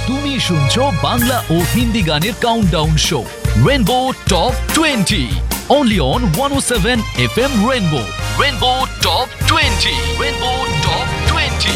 তুমি শুনছো বাংলা ও হিন্দি গানের countdown show rainbow top 20 only on 107 FM Rainbow. Rainbow Top 20. Rainbow Top 20.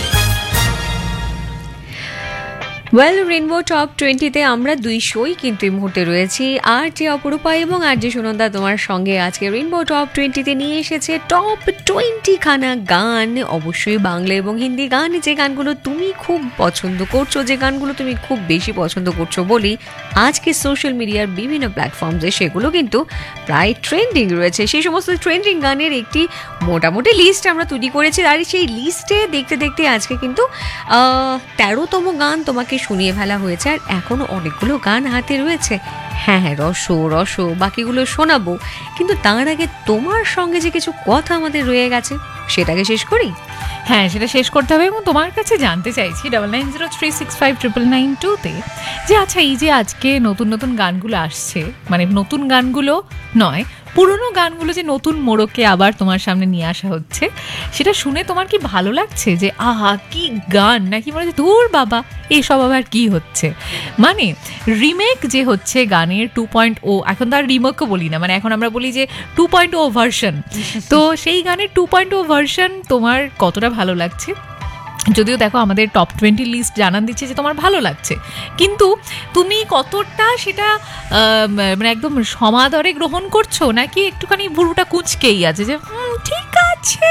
Well rainbow top 20-তে আমরা দুই শোই কিন্তু এই মুহূর্তে রয়েছি, আর যে অপরূপা এবং আর যে সুনন্দা তোমার সঙ্গে আজকে রেনবো টপ 20-তে নিয়ে এসেছে টপ 20 খানা গান, অবশ্যই বাংলা এবং হিন্দি গান, যে গানগুলো তুমি খুব পছন্দ করছো, যে গানগুলো তুমি খুব বেশি পছন্দ করছো বলি আজকে সোশ্যাল মিডিয়ার বিভিন্ন প্ল্যাটফর্মসে সেগুলো কিন্তু প্রায় ট্রেন্ডিং রয়েছে। সেই সমস্ত ট্রেন্ডিং গানের একটি মোটামুটি লিস্ট আমরা তৈরি করেছি, আর সেই লিস্টে দেখতে দেখতে আজকে কিন্তু 13তম গান তোমাকে শুনিয়ে ফেলা হয়েছে, আর এখনো অনেকগুলো গান হাতে রয়েছে। হ্যাঁ, রসো বাকিগুলো শোনাবো, কিন্তু তার আগে তোমার সঙ্গে যে কিছু কথা আমাদের রয়ে গেছে সেটাকে শেষ করি। হ্যাঁ, সেটা শেষ করতে হবে এবং তোমার কাছে জানতে চাইছি 9903659992-তে যে আচ্ছা এই যে আজকে নতুন নতুন গানগুলো আসছে, মানে নতুন গানগুলো নয়, পুরোনো গানগুলো যে নতুন মোড়কে আবার তোমার সামনে নিয়ে আসা হচ্ছে, সেটা শুনে তোমার কি ভালো লাগছে যে আহা কি গান, নাকি মনে হচ্ছে ধুর বাবা এসব আবার কি হচ্ছে? মানে রিমেক যে হচ্ছে গানের 2.0, এখন তো আর রিমেকও বলি না, মানে এখন আমরা বলি যে 2.0 ভার্সন। তো সেই গানের 2.0 ভার্সন তোমার কতটা ভালো লাগছে? যদিও দেখো আমাদের টপ 20 লিস্ট জানান দিচ্ছে যে তোমার ভালো লাগছে, কিন্তু তুমি কতটা সেটা মানে একদম সমাদরে গ্রহণ করছো, নাকি একটুখানি ভুরুটা কুঁচকেই আছে যে ঠিক আছে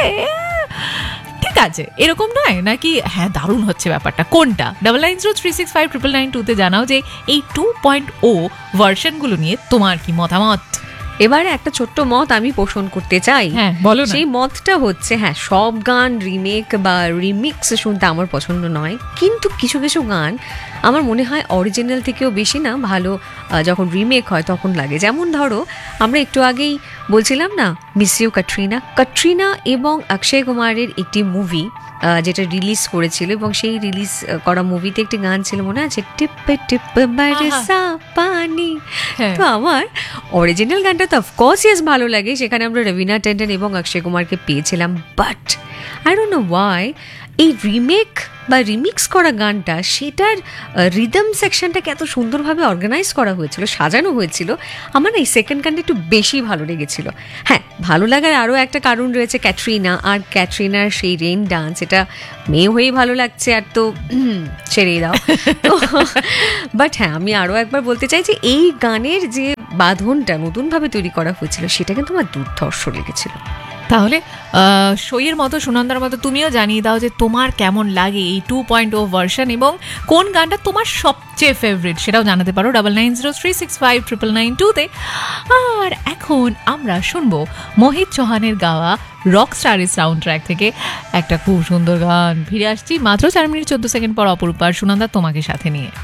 এরকম নয়, নাকি হ্যাঁ দারুণ হচ্ছে ব্যাপারটা? কোনটা? 9903659992-তে জানাও যে এই 2.0 ভার্সনগুলো নিয়ে তোমার কি মতামত। এবারে একটা ছোট্ট মত আমি পোষণ করতে চাই। হ্যাঁ বলো না। সেই মতটা হচ্ছে, হ্যাঁ সব গান রিমেক বা রিমিক্স শুনতে আমার পছন্দ নয়, কিন্তু কিছু কিছু গান আমার মনে হয় অরিজিনাল থেকেও বেশি না ভালো যখন রিমেক হয় তখন লাগে। যেমন ধরো আমরা একটু আগেই বলছিলাম না মিস ইউ কাটরিনা এবং অক্ষয় কুমারের একটি মুভি যেটা রিলিজ করেছিল, এবং সেই রিলিজ করা মুভিতে একটি গান ছিল মনে আছে, টিপ টিপ বারসা পানি। তো আমার অরিজিনাল গানটা তো অফকোর্স ভালো লাগে, সেখানে আমরা রবিনা ট্যান্ডন এবং অক্ষয় কুমারকে পেয়েছিলাম, but I don't know Y এই রিমেক বা রিমিক্স করা গানটা সেটার রিদম সেকশনটাকে এত সুন্দরভাবে অর্গানাইজ করা হয়েছিল, সাজানো হয়েছিল, আমার এই সেকেন্ড গানটা একটু বেশি ভালো লেগেছিল। হ্যাঁ, ভালো লাগার আরও একটা কারণ রয়েছে ক্যাটরিনা, আর ক্যাটরিনার সেই রেইন ডান্স, এটা মেয়ে হয়েই ভালো লাগছে, আর তো ছেড়েই দাও। বাট হ্যাঁ, আমি আরও একবার বলতে চাই যে এই গানের যে বাঁধনটা নতুনভাবে তৈরি করা হয়েছিল সেটা কিন্তু আমার দুর্ধর্ষ লেগেছিল। তাহলে শোয়ের মতো সুনন্দার মতো তুমিও জানিয়ে দাও যে তোমার কেমন লাগে এই 2.0 ভার্সন, এবং কোন গানটা তোমার সবচেয়ে ফেভারিট সেটাও জানাতে পারো 9903659992-তে। আর এখন আমরা শুনবো মোহিত চৌহানের গাওয়া রকস্টারের সাউন্ড ট্র্যাক থেকে একটা খুব সুন্দর গান। ফিরে আসছি মাত্র 4 মিনিট 14 সেকেন্ড পর অপরূপার সুনন্দা তোমাকে সাথে নিয়ে।